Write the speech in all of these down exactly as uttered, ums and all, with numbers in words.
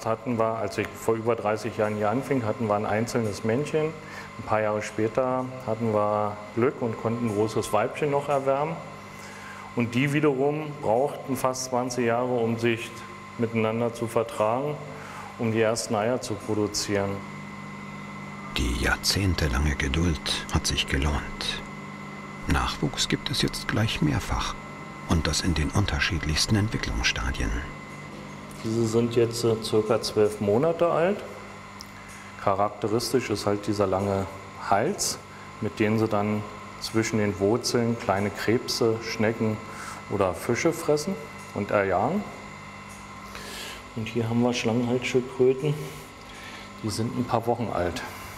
Erst hatten wir, als ich vor über dreißig Jahren hier anfing, hatten wir ein einzelnes Männchen. Ein paar Jahre später hatten wir Glück und konnten ein großes Weibchen noch erwärmen. Und die wiederum brauchten fast zwanzig Jahre, um sich miteinander zu vertragen, um die ersten Eier zu produzieren. Die jahrzehntelange Geduld hat sich gelohnt. Nachwuchs gibt es jetzt gleich mehrfach und das in den unterschiedlichsten Entwicklungsstadien. Diese sind jetzt äh, circa zwölf Monate alt. Charakteristisch ist halt dieser lange Hals, mit dem sie dann zwischen den Wurzeln kleine Krebse, Schnecken oder Fische fressen und erjagen. Und hier haben wir Schlangenhalsschildkröten, die sind ein paar Wochen alt.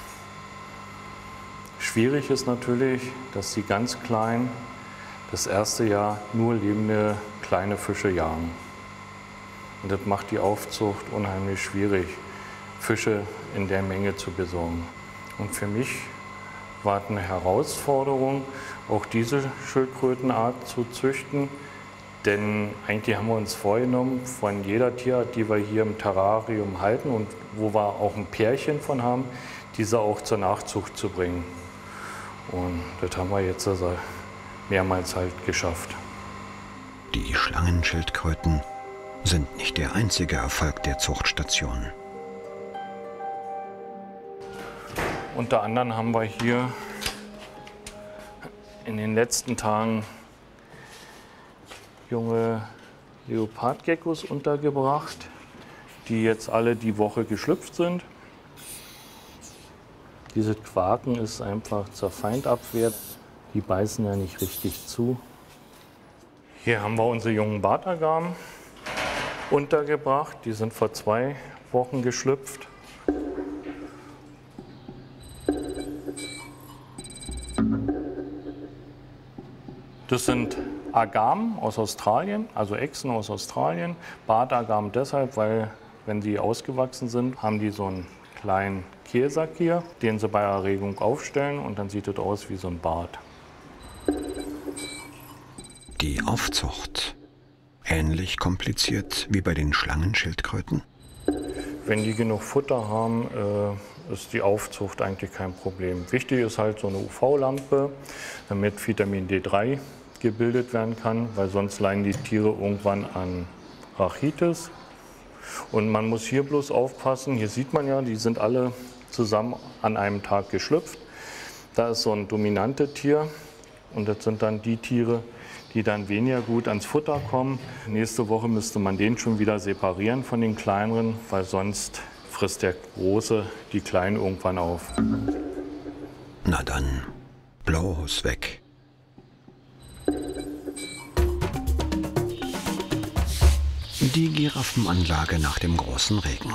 Schwierig ist natürlich, dass die ganz kleinen das erste Jahr nur lebende kleine Fische jagen. Und das macht die Aufzucht unheimlich schwierig, Fische in der Menge zu besorgen. Und für mich war es eine Herausforderung, auch diese Schildkrötenart zu züchten. Denn eigentlich haben wir uns vorgenommen, von jeder Tierart, die wir hier im Terrarium halten und wo wir auch ein Pärchen von haben, diese auch zur Nachzucht zu bringen. Und das haben wir jetzt also mehrmals halt geschafft. Die Schlangenschildkröten sind nicht der einzige Erfolg der Zuchtstation. Unter anderem haben wir hier in den letzten Tagen junge Leopardgeckos untergebracht, die jetzt alle die Woche geschlüpft sind. Dieses Quaken ist einfach zur Feindabwehr. Die beißen ja nicht richtig zu. Hier haben wir unsere jungen Bartagamen untergebracht. Die sind vor zwei Wochen geschlüpft. Das sind Agamen aus Australien, also Echsen aus Australien. Bartagamen deshalb, weil wenn sie ausgewachsen sind, haben die so einen kleinen Kehlsack hier, den sie bei Erregung aufstellen und dann sieht es aus wie so ein Bart. Die Aufzucht ähnlich kompliziert wie bei den Schlangenschildkröten? Wenn die genug Futter haben, äh, ist die Aufzucht eigentlich kein Problem. Wichtig ist halt so eine U V-Lampe, damit Vitamin D drei gebildet werden kann, weil sonst leiden die Tiere irgendwann an Rachitis. Und man muss hier bloß aufpassen, hier sieht man ja, die sind alle zusammen an einem Tag geschlüpft. Da ist so ein dominantes Tier und das sind dann die Tiere, die dann weniger gut ans Futter kommen. Nächste Woche müsste man den schon wieder separieren von den kleineren, weil sonst frisst der Große die Kleinen irgendwann auf. Na dann, bloß weg. Die Giraffenanlage nach dem großen Regen.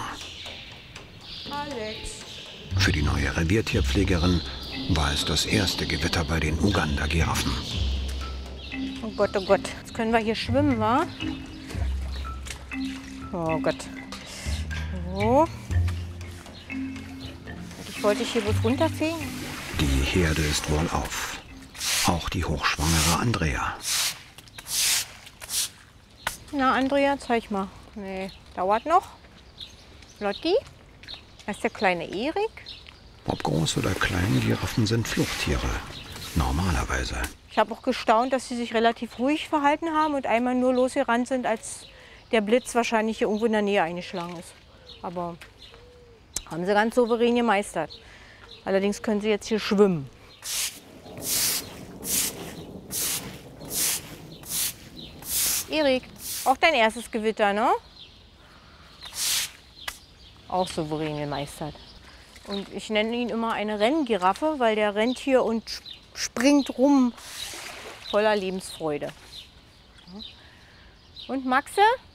Alex. Für die neue Reviertierpflegerin war es das erste Gewitter bei den Uganda-Giraffen. Oh Gott, oh Gott. Jetzt können wir hier schwimmen, wa? Oh Gott. So. Ich wollte hier bloß runterfegen. Die Herde ist wohl auf. Auch die hochschwangere Andrea. Na, Andrea, zeig mal. Nee, dauert noch. Lotti? Das ist der kleine Erik. Ob groß oder klein, Giraffen sind Fluchttiere. Normalerweise. Ich habe auch gestaunt, dass sie sich relativ ruhig verhalten haben und einmal nur losgerannt sind, als der Blitz wahrscheinlich hier irgendwo in der Nähe eingeschlagen ist. Aber haben sie ganz souverän gemeistert. Allerdings können sie jetzt hier schwimmen. Erik, auch dein erstes Gewitter, ne? Auch souverän gemeistert. Und ich nenne ihn immer eine Renngiraffe, weil der rennt hier und springt rum voller Lebensfreude. Und Maxe?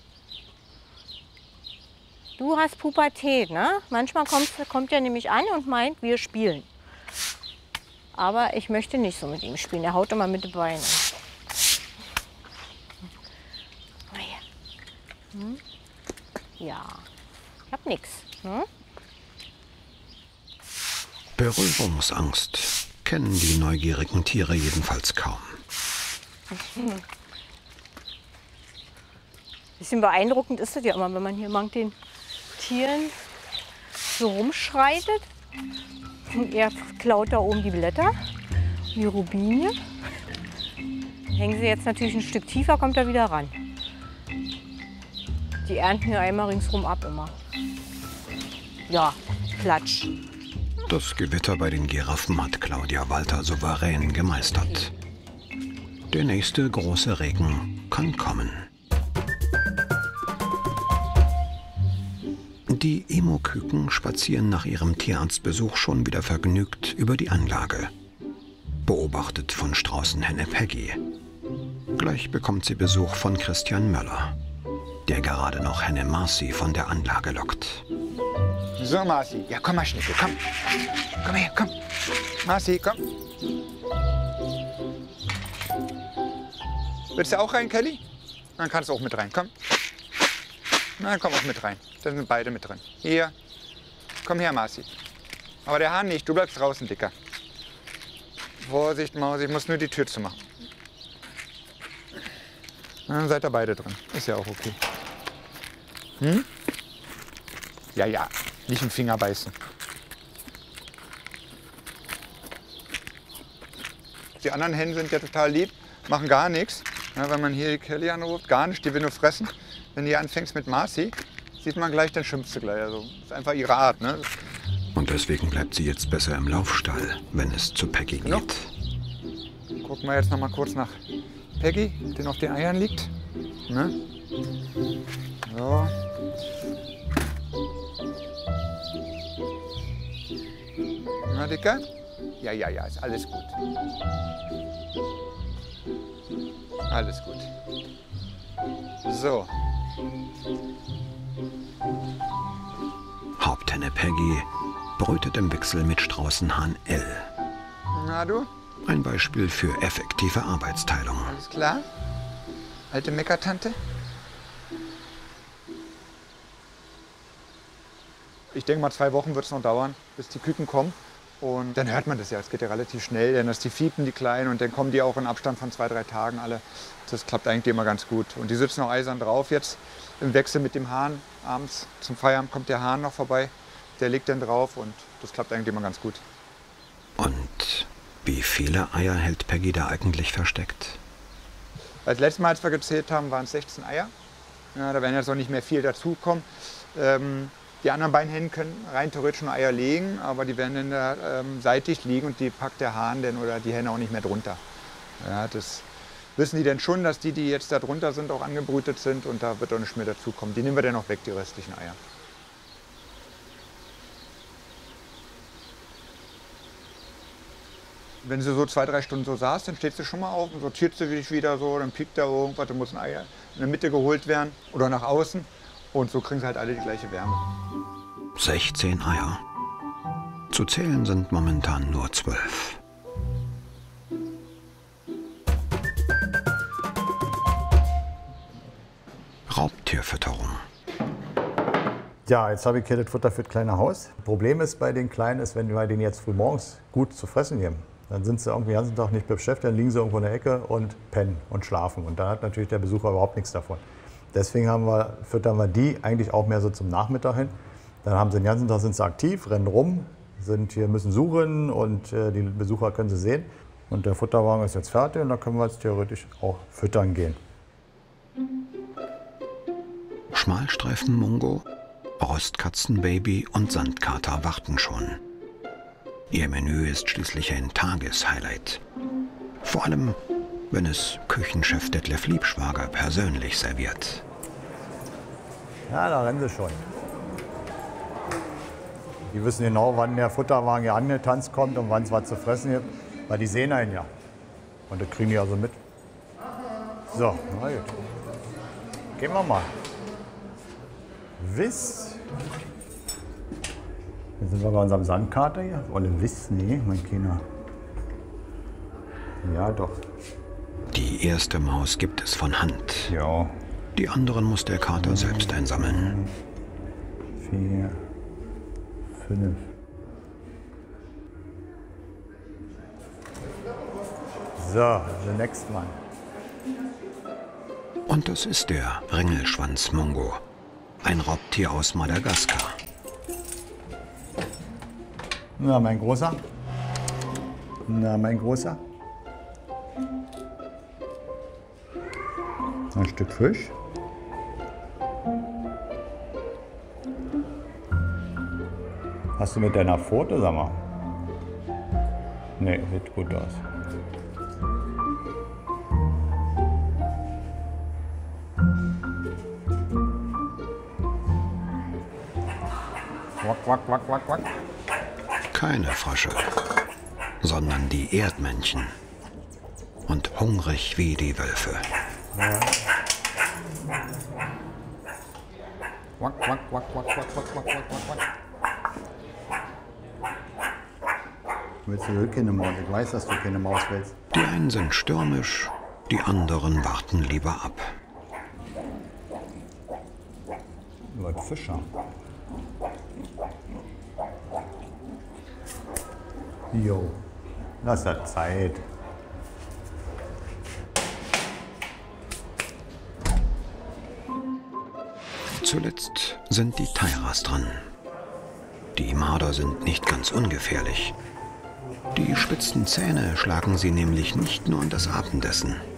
Du hast Pubertät, ne? Manchmal kommt, kommt er nämlich an und meint, wir spielen. Aber ich möchte nicht so mit ihm spielen. Er haut immer mit den Beinen. Hm? Ja, ich hab nix. Hm? Berührungsangst kennen die neugierigen Tiere jedenfalls kaum. Bisschen beeindruckend ist das ja immer, wenn man hier mal den Tieren so rumschreitet. Und er klaut da oben die Blätter, die Rubinie. Hängen sie jetzt natürlich ein Stück tiefer, kommt er wieder ran. Die ernten ja einmal ringsrum ab immer. Ja, Klatsch. Das Gewitter bei den Giraffen hat Claudia Walter souverän gemeistert. Der nächste große Regen kann kommen. Die Emo-Küken spazieren nach ihrem Tierarztbesuch schon wieder vergnügt über die Anlage. Beobachtet von Straußenhenne Peggy. Gleich bekommt sie Besuch von Christian Möller, der gerade noch Henne Marcy von der Anlage lockt. So, Marcy. Ja, komm mal, Schnicke, komm. Komm her, komm. Marcy, komm. Willst du auch rein, Kelly? Dann kannst du auch mit rein, komm. Na, komm auch mit rein. Da sind beide mit drin. Hier. Komm her, Marcy. Aber der Hahn nicht, du bleibst draußen, Dicker. Vorsicht, Maus, ich muss nur die Tür zumachen. Na, dann seid ihr beide drin. Ist ja auch okay. Hm? Ja, ja. Nicht im Finger beißen. Die anderen Hennen sind ja total lieb, machen gar nichts. Ja, wenn man hier die Kelly anruft, gar nicht, die will nur fressen. Wenn du anfängst mit Marcy, sieht man gleich, dann schimpft sie gleich. Also, ist einfach ihre Art. Ne? Und deswegen bleibt sie jetzt besser im Laufstall, wenn es zu Peggy Genau. geht. Gucken wir jetzt noch mal kurz nach Peggy, die auf den Eiern liegt. Ne? So. Na, Dicker? Ja, ja, ja, ist alles gut. Alles gut. So. Haupthenne Peggy brütet im Wechsel mit Straußenhahn L. Na du? Ein Beispiel für effektive Arbeitsteilung. Alles klar? Alte Meckertante? Ich denke mal, zwei Wochen wird es noch dauern, bis die Küken kommen. Und dann hört man das ja, es geht ja relativ schnell, denn das die fiepen, die Kleinen, und dann kommen die auch in Abstand von zwei, drei Tagen alle. Das klappt eigentlich immer ganz gut. Und die sitzen auch eisern drauf jetzt im Wechsel mit dem Hahn. Abends zum Feierabend kommt der Hahn noch vorbei, der liegt dann drauf und das klappt eigentlich immer ganz gut. Und wie viele Eier hält Peggy da eigentlich versteckt? Das letzte Mal, als wir gezählt haben, waren es sechzehn Eier. Ja, da werden jetzt noch nicht mehr viel dazukommen. Ähm, Die anderen beiden Hennen können rein theoretisch nur Eier legen, aber die werden dann da ähm, seitlich liegen und die packt der Hahn denn oder die Henne auch nicht mehr drunter. Ja, das wissen die denn schon, dass die, die jetzt da drunter sind, auch angebrütet sind und da wird auch nicht mehr dazukommen. Die nehmen wir dann noch weg, die restlichen Eier. Wenn sie so zwei, drei Stunden so saß, dann steht sie schon mal auf und sortiert sie sich wieder so, dann piekt da irgendwas, dann muss ein Ei in der Mitte geholt werden oder nach außen. Und so kriegen sie halt alle die gleiche Wärme. sechzehn Eier. Zu zählen sind momentan nur zwölf. Raubtierfütterung. Ja, jetzt habe ich hier das Futter für das kleine Haus. Problem ist bei den Kleinen, ist, wenn wir denen jetzt früh morgens gut zu fressen geben, dann sind sie irgendwie den ganzen Tag nicht beschäftigt, dann liegen sie irgendwo in der Ecke und pennen und schlafen. Und da hat natürlich der Besucher überhaupt nichts davon. Deswegen haben wir, füttern wir die eigentlich auch mehr so zum Nachmittag hin. Dann haben sie den ganzen Tag sind sie aktiv, rennen rum, sind hier, müssen suchen und äh, die Besucher können sie sehen. Und der Futterwagen ist jetzt fertig und da können wir jetzt theoretisch auch füttern gehen. Schmalstreifen-Mungo, Rostkatzenbaby und Sandkater warten schon. Ihr Menü ist schließlich ein Tageshighlight. Vor allem, wenn es Küchenchef Detlef Liebschwager persönlich serviert. Ja, da rennen sie schon. Die wissen genau, wann der Futterwagen hier angetanzt kommt und wann es was zu fressen gibt, weil die sehen einen ja. Und das kriegen die also mit. So, na gut. Gehen wir mal. Wiss. Jetzt sind wir bei unserem Sandkater hier. Oder Wiss? Nee, mein Kinder. Ja, doch. Die erste Maus gibt es von Hand. Ja. Die anderen muss der Kater selbst einsammeln. Vier. Fünf. So, the next one. Und das ist der Ringelschwanz-Mungo. ein Raubtier aus Madagaskar. Na, mein Großer. Na, mein Großer. Ein Stück Fisch. Hast du mit deiner Pfote, sag mal? Nee, sieht gut aus. Quack, quack, quack, quack, quack. Keine Frösche, sondern die Erdmännchen. Und hungrig wie die Wölfe. Ja. Quack, quack, quack, quack, quack, quack, quack, quack, quack. Willst du keine Maus? Ich weiß, dass du keine Maus willst. Die einen sind stürmisch, die anderen warten lieber ab. Leute, Fischer. Jo, lass der Zeit. Zuletzt sind die Tairas dran. Die Marder sind nicht ganz ungefährlich. Die spitzen Zähne schlagen sie nämlich nicht nur in das Abendessen.